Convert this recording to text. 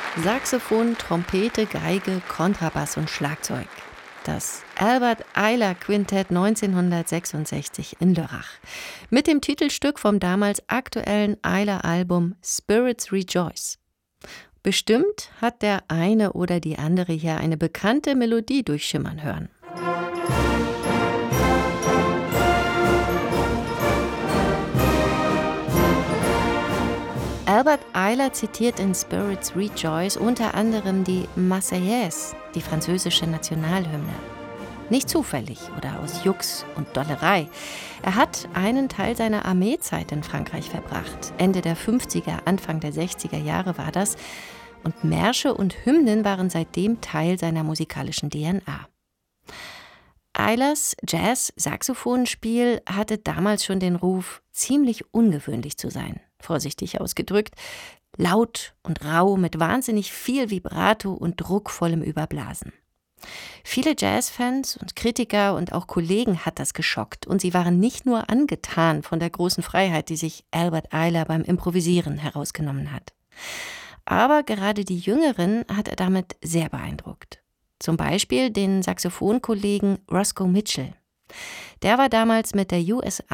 Saxophon, Trompete, Geige, Kontrabass und Schlagzeug. Das Albert Ayler Quintett 1966 in Lörrach. Mit dem Titelstück vom damals aktuellen Ayler-Album Spirits Rejoice. Bestimmt hat der eine oder die andere hier eine bekannte Melodie durchschimmern hören. Albert Ayler zitiert in Spirits Rejoice unter anderem die Marseillaise, die französische Nationalhymne. Nicht zufällig oder aus Jux und Dollerei. Er hat einen Teil seiner Armeezeit in Frankreich verbracht. Ende der 50er, Anfang der 60er Jahre war das. Und Märsche und Hymnen waren seitdem Teil seiner musikalischen DNA. Aylers Jazz-Saxophonspiel hatte damals schon den Ruf, ziemlich ungewöhnlich zu sein, vorsichtig ausgedrückt, laut und rau mit wahnsinnig viel Vibrato und druckvollem Überblasen. Viele Jazzfans und Kritiker und auch Kollegen hat das geschockt und sie waren nicht nur angetan von der großen Freiheit, die sich Albert Ayler beim Improvisieren herausgenommen hat. Aber gerade die Jüngeren hat er damit sehr beeindruckt. Zum Beispiel den Saxophonkollegen Roscoe Mitchell. Der war damals mit der US